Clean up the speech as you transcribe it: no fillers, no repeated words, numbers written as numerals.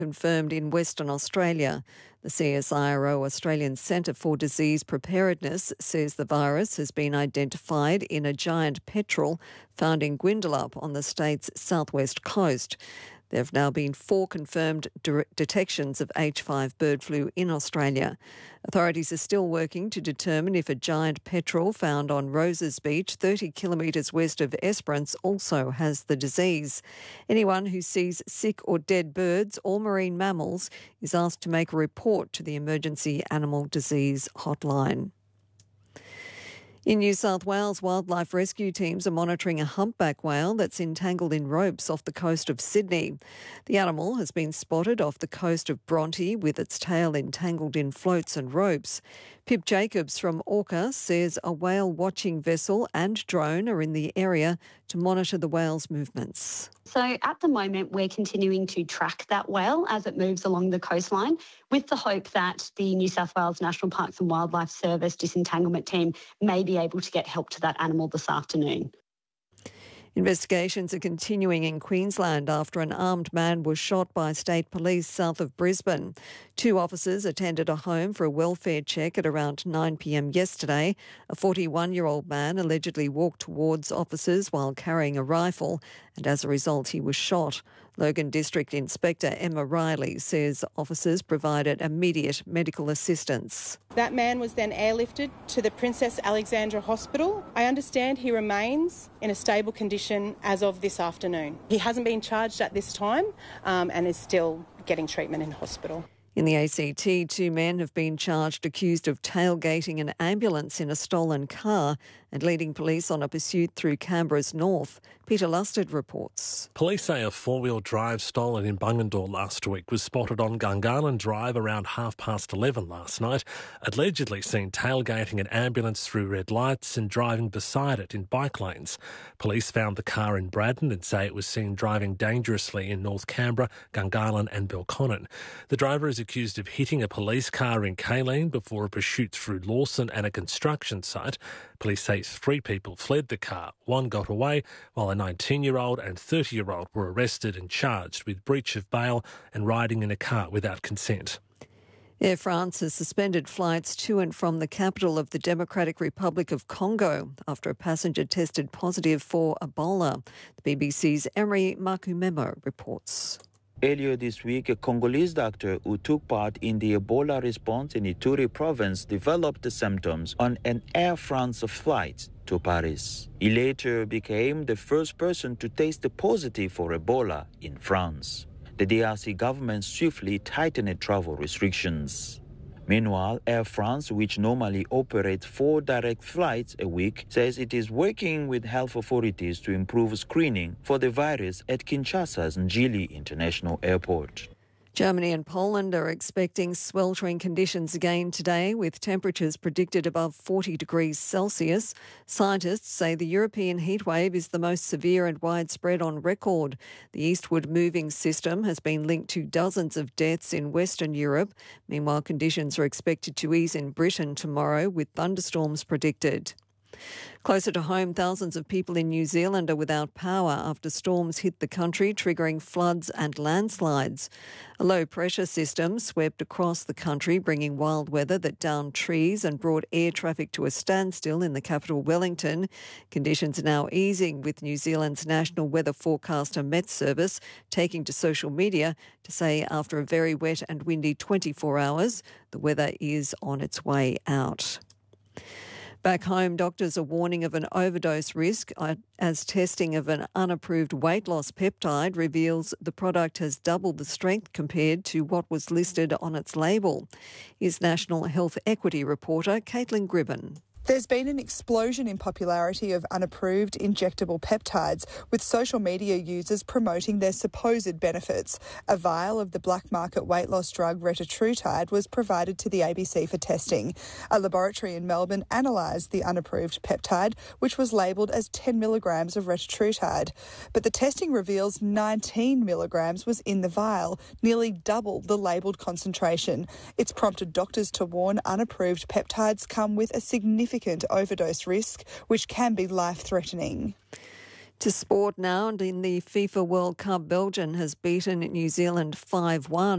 confirmed in Western Australia. The CSIRO Australian Centre for Disease Preparedness says the virus has been identified in a giant petrel found in Gwindalup on the state's southwest coast. There have now been 4 confirmed detections of H5 bird flu in Australia. Authorities are still working to determine if a giant petrel found on Roses Beach, 30 kilometres west of Esperance, also has the disease. Anyone who sees sick or dead birds or marine mammals is asked to make a report to the Emergency Animal Disease Hotline. In New South Wales, wildlife rescue teams are monitoring a humpback whale that's entangled in ropes off the coast of Sydney. The animal has been spotted off the coast of Bronte with its tail entangled in floats and ropes. Pip Jacobs from Orca says a whale watching vessel and drone are in the area to monitor the whale's movements. So at the moment, we're continuing to track that whale as it moves along the coastline with the hope that the New South Wales National Parks and Wildlife Service disentanglement team may be able to get help to that animal this afternoon. Investigations are continuing in Queensland after an armed man was shot by state police south of Brisbane. 2 officers attended a home for a welfare check at around 9 p.m. yesterday. A 41-year-old man allegedly walked towards officers while carrying a rifle, and as a result he was shot. Logan District Inspector Emma Riley says officers provided immediate medical assistance. That man was then airlifted to the Princess Alexandra Hospital. I understand he remains in a stable condition as of this afternoon. He hasn't been charged at this time and is still getting treatment in hospital. In the ACT, 2 men have been charged accused of tailgating an ambulance in a stolen car and leading police on a pursuit through Canberra's north. Peter Lusted reports. Police say a 4-wheel drive stolen in Bungendore last week was spotted on Gungahlin Drive around 11:30 last night, allegedly seen tailgating an ambulance through red lights and driving beside it in bike lanes. Police found the car in Braddon and say it was seen driving dangerously in North Canberra, Gungahlin and Belconnen. The driver is accused of hitting a police car in Kaleen before a pursuit through Lawson and a construction site. Police say 3 people fled the car. 1 got away, while a 19-year-old and 30-year-old were arrested and charged with breach of bail and riding in a car without consent. Air France has suspended flights to and from the capital of the Democratic Republic of Congo after a passenger tested positive for Ebola. The BBC's Emery Makumemo reports. Earlier this week, a Congolese doctor who took part in the Ebola response in Ituri province developed the symptoms on an Air France flight to Paris. He later became the first person to test positive for Ebola in France. The DRC government swiftly tightened travel restrictions. Meanwhile, Air France, which normally operates 4 direct flights a week, says it is working with health authorities to improve screening for the virus at Kinshasa's Njili International Airport. Germany and Poland are expecting sweltering conditions again today, with temperatures predicted above 40 degrees Celsius. Scientists say the European heatwave is the most severe and widespread on record. The eastward moving system has been linked to dozens of deaths in Western Europe. Meanwhile, conditions are expected to ease in Britain tomorrow, with thunderstorms predicted. Closer to home, thousands of people in New Zealand are without power after storms hit the country, triggering floods and landslides. A low-pressure system swept across the country, bringing wild weather that downed trees and brought air traffic to a standstill in the capital, Wellington. Conditions are now easing, with New Zealand's national weather forecaster Met Service taking to social media to say after a very wet and windy 24 hours, the weather is on its way out. Back home, doctors are warning of an overdose risk as testing of an unapproved weight loss peptide reveals the product has doubled the strength compared to what was listed on its label. Here's National Health Equity reporter Caitlin Gribben. There's been an explosion in popularity of unapproved injectable peptides, with social media users promoting their supposed benefits. A vial of the black market weight loss drug retatrutide was provided to the ABC for testing. A laboratory in Melbourne analysed the unapproved peptide, which was labelled as 10 milligrams of retatrutide. But the testing reveals 19 milligrams was in the vial, nearly double the labelled concentration. It's prompted doctors to warn unapproved peptides come with a significant overdose risk, which can be life-threatening. To sport now, and in the FIFA World Cup, Belgium has beaten New Zealand 5-1.